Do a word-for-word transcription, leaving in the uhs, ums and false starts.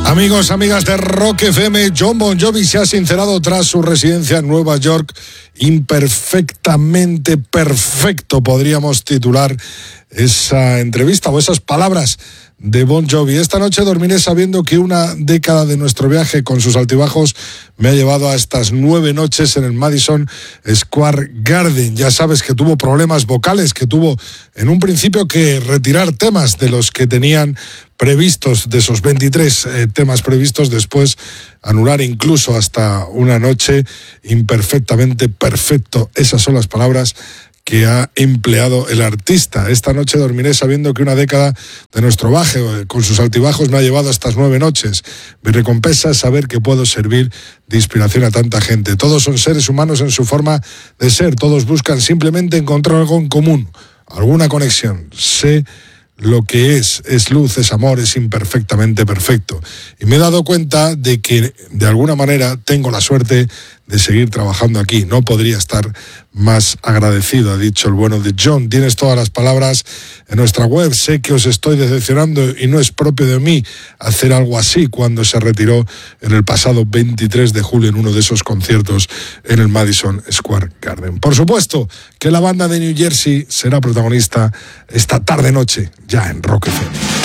Amigos, amigas de Rock F M, Jon Bon Jovi se ha sincerado tras su residencia en Nueva York. Imperfectamente perfecto, podríamos titular esa entrevista o esas palabras de Bon Jovi. Esta noche dormiré sabiendo que una década de nuestro viaje con sus altibajos me ha llevado a estas nueve noches en el Madison Square Garden. Ya sabes que tuvo problemas vocales, que tuvo en un principio que retirar temas de los que tenían previstos, de esos veintitrés eh, temas previstos, después anular incluso hasta una noche. Imperfectamente perfecto, esas son las palabras que ha empleado el artista. Esta noche dormiré sabiendo que una década de nuestro viaje con sus altibajos me ha llevado a estas nueve noches. Mi recompensa es saber que puedo servir de inspiración a tanta gente. Todos son seres humanos en su forma de ser, todos buscan simplemente encontrar algo en común, alguna conexión. Sé lo que es, es luz, es amor, es imperfectamente perfecto. Y me he dado cuenta de que, de alguna manera, tengo la suerte de seguir trabajando aquí. No podría estar más agradecido, ha dicho el bueno de Jon. Tienes todas las palabras en nuestra web. Sé que os estoy decepcionando y no es propio de mí hacer algo así cuando se retiró en el pasado veintitrés de julio en uno de esos conciertos en el Madison Square Garden. Por supuesto que la banda de New Jersey será protagonista esta tarde-noche ya en Rock F M.